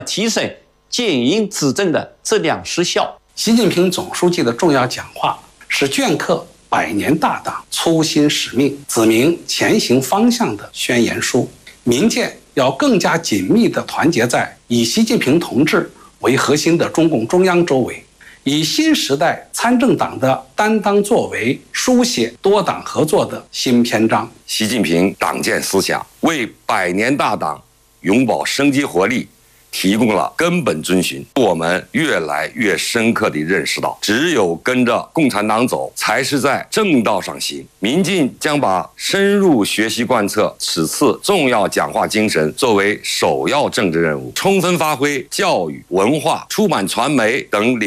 提升检验执政的质量实效。 习近平总书记的重要讲话是镌刻百年大党初心使命、指明前行方向的宣言书。民间要更加紧密地团结在以习近平同志为核心的中共中央周围，以新时代参政党的担当作为，书写多党合作的新篇章。 习近平党建思想为百年大党永葆生机活力提供了根本遵循。我们越来越深刻地认识到，只有跟着共产党走，才是在正道上行。民进将把深入学习贯彻此次重要讲话精神作为首要政治任务，充分发挥教育、文化、出版传媒等领域